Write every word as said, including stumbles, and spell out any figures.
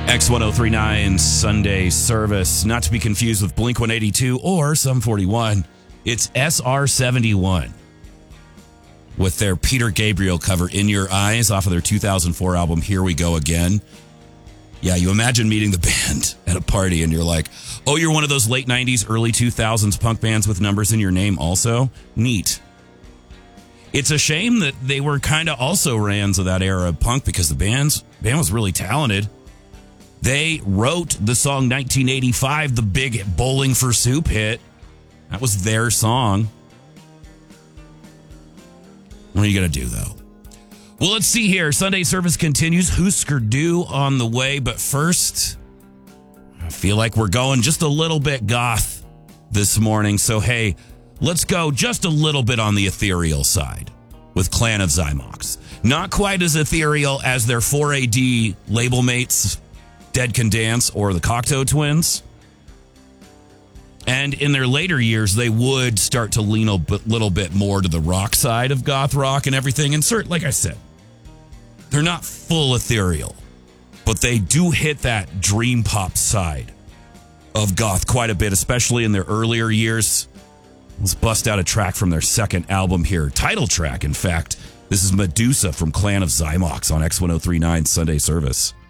X ten thirty-nine Sunday Service, not to be confused with Blink one eighty-two or Sum forty-one. It's S R seventy-one with their Peter Gabriel cover, In Your Eyes, off of their two thousand four album, Here We Go Again. Yeah, you imagine meeting the band at a party and you're like, oh, you're one of those late nineties, early two thousands punk bands with numbers in your name also? Neat. It's a shame that they were kind of also rans of that era of punk because the band's, band was really talented. They wrote the song nineteen eighty-five, the big Bowling for Soup hit. That was their song. What are you going to do, though? Well, let's see here. Sunday service continues. Husker Du on the way. But first, I feel like we're going just a little bit goth this morning. So, hey, let's go just a little bit on the ethereal side with Clan of Zymox. Not quite as ethereal as their four A D label mates, Dead Can Dance or the Cocteau Twins. And in their later years, they would start to lean a bit, little bit more to the rock side of goth rock and everything. And cert, like I said, they're not full ethereal, but they do hit that dream pop side of goth quite a bit, especially in their earlier years. Let's bust out a track from their second album here. Title track, in fact. This is Medusa from Clan of Zymox on X ten thirty-nine Sunday Service.